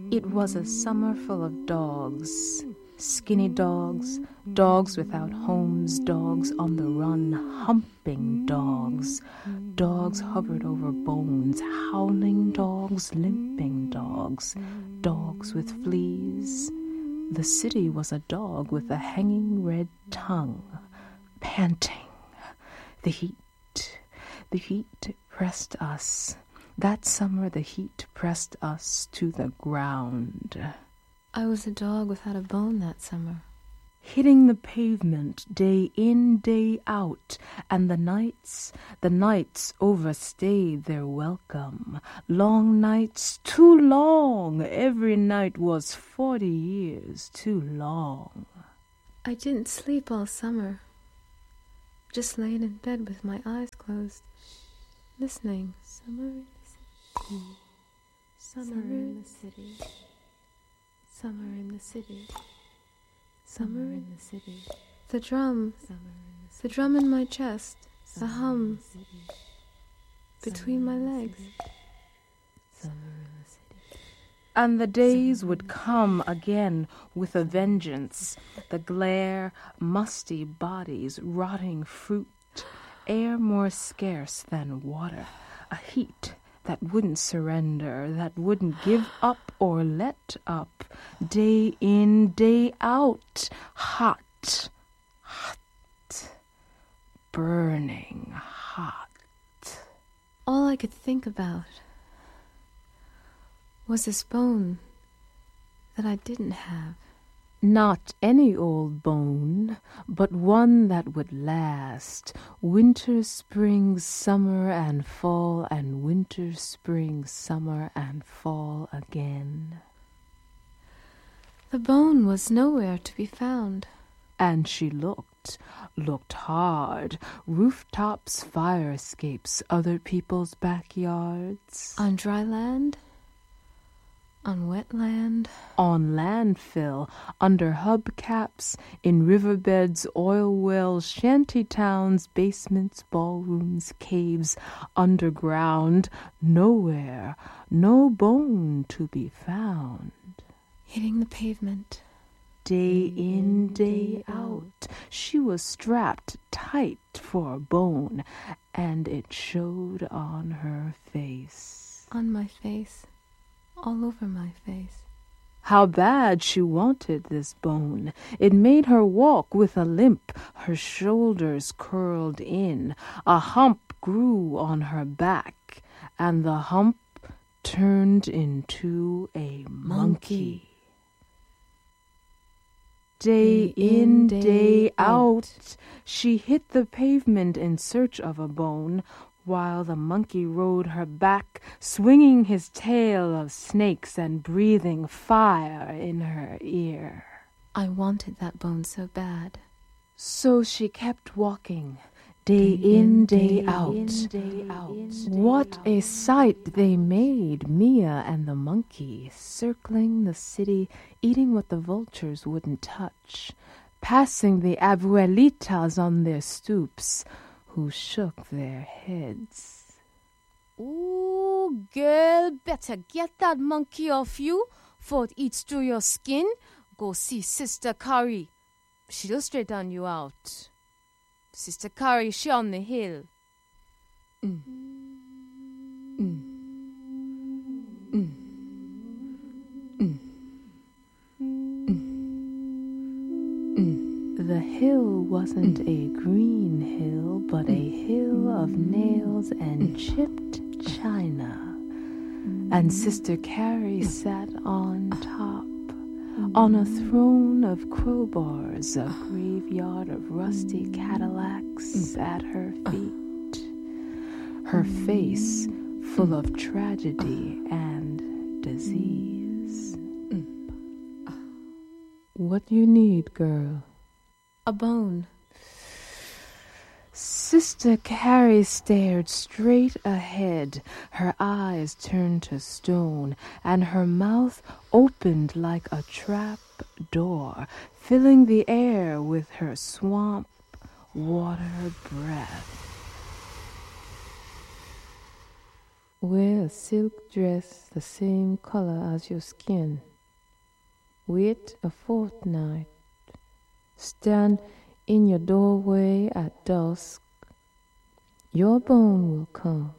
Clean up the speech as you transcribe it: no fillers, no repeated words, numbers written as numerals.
It was a summer full of dogs. Skinny dogs, dogs without homes, dogs on the run, humping dogs. Dogs hovered over bones, howling dogs, limping dogs, dogs with fleas. The city was a dog with a hanging red tongue, panting. The heat pressed us. That summer the heat pressed us to the ground. I was a dog without a bone that summer. Hitting the pavement day in, day out, and the nights overstayed their welcome. Long nights, too long. Every night was 40 years too long. I didn't sleep all summer. Just laid in bed with my eyes closed, listening. Summer in the city. Summer in the city. Summer in the city. Summer in the city. The drum. The drum in my chest. The hum between my legs. Summer in the city. And the days would come again with a vengeance. The glare, musty bodies, rotting fruit, air more scarce than water, a heat that wouldn't surrender, that wouldn't give up or let up, day in, day out, hot, burning hot. All I could think about was this bone that I didn't have. Not any old bone, but one that would last. Winter, spring, summer, and fall, and winter, spring, summer, and fall again. The bone was nowhere to be found. And she looked hard. Rooftops, fire escapes, other people's backyards. On dry land, on wet land, on landfill, under hubcaps, in riverbeds, oil wells, shanty towns, basements, ballrooms, caves, underground, nowhere, no bone to be found. Hitting the pavement. Day in, day out, she was strapped tight for a bone, and it showed on her face. On my face. All over my face. How bad she wanted this bone. It made her walk with a limp, her shoulders curled in. A hump grew on her back, and the hump turned into a monkey. Day in, day out, she hit the pavement in search of a bone, while the monkey rode her back, swinging his tail of snakes and breathing fire in her ear. I wanted that bone so bad. So she kept walking, day in, day out. What a sight they made, Mia and the monkey, circling the city, eating what the vultures wouldn't touch, passing the abuelitas on their stoops, who shook their heads. Ooh, girl, better get that monkey off you, for it eats through your skin. Go see Sister Carrie. She'll straighten you out. Sister Carrie, she on the hill. The hill wasn't a green hill, but a hill of nails and chipped china. And Sister Carrie sat on top, on a throne of crowbars, a graveyard of rusty Cadillacs at her feet. Her face full of tragedy and disease. What you need, girl? A bone. Sister Carrie stared straight ahead, her eyes turned to stone, and her mouth opened like a trap door, filling the air with her swamp water breath. Wear a silk dress the same color as your skin. Wait a fortnight. Stand in your doorway at dusk. Your bone will come.